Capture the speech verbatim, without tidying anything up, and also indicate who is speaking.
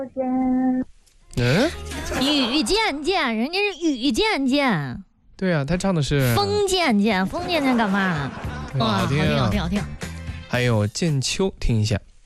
Speaker 1: 嗯，
Speaker 2: 雨渐渐，人家是雨渐渐。
Speaker 1: 对啊，他唱的是
Speaker 2: 风渐渐，风渐渐干嘛呢？
Speaker 1: 哇，好听、啊，
Speaker 2: 好听，好听，好听。
Speaker 1: 还有剑秋，听一下。